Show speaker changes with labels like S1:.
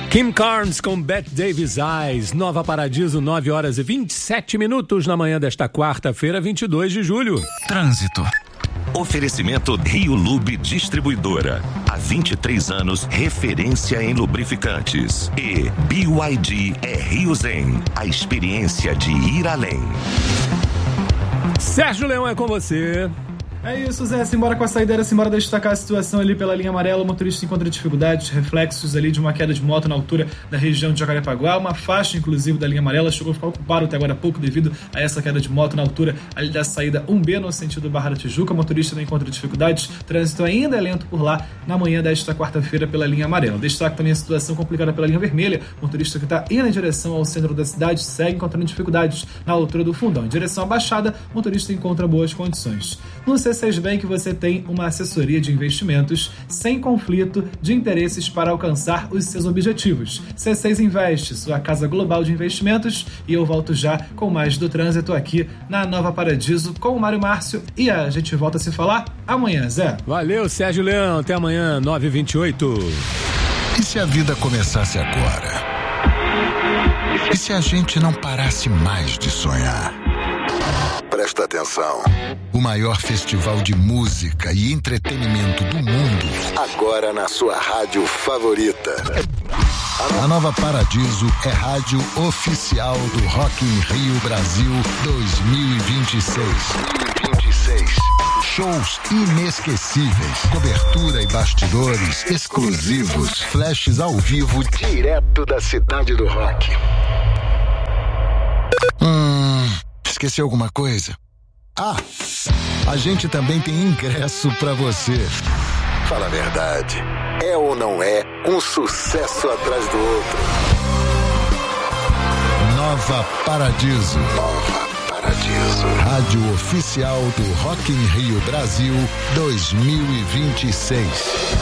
S1: Kim Carnes com Bette Davis Eyes, Nova Paradiso, 9h27 na manhã desta quarta-feira, 22 de julho.
S2: Trânsito. Oferecimento Rio Lube Distribuidora. Há 23 anos, referência em lubrificantes. E BYD é Rio Zen, a experiência de ir além.
S1: Sérgio Leão é com você.
S3: É isso, Zé, simbora com a saideira, simbora destacar a situação ali pela linha amarela. O motorista encontra dificuldades, reflexos ali de uma queda de moto na altura da região de Jacarepaguá. Uma faixa, inclusive, da linha amarela chegou a ficar ocupada até agora há pouco devido a essa queda de moto na altura ali da saída 1B no sentido Barra da Tijuca. O motorista não encontra dificuldades, trânsito ainda é lento por lá na manhã desta quarta-feira pela linha amarela. Destaque também a situação complicada pela linha vermelha. O motorista que está indo em direção ao centro da cidade segue encontrando dificuldades na altura do Fundão. Em direção à Baixada, o motorista encontra boas condições. No C6 Bank você tem uma assessoria de investimentos sem conflito de interesses para alcançar os seus objetivos. C6 Investe, sua casa global de investimentos, e eu volto já com mais do trânsito aqui na Nova Paradiso com o Mário Márcio e a gente volta a se falar amanhã, Zé.
S1: Valeu, Sérgio Leão, até amanhã, 9h28.
S4: E se a vida começasse agora? E se a gente não parasse mais de sonhar? Presta atenção. O maior festival de música e entretenimento do mundo, agora na sua rádio favorita. A Nova Paradiso é rádio oficial do Rock in Rio Brasil 2026. Shows inesquecíveis, cobertura e bastidores exclusivos, flashes ao vivo direto da cidade do rock. Esqueci alguma coisa? A gente também tem ingresso pra você. Fala a verdade, é ou não é um sucesso atrás do outro? Nova Paradiso. Nova Paradiso. Rádio oficial do Rock in Rio Brasil 2026.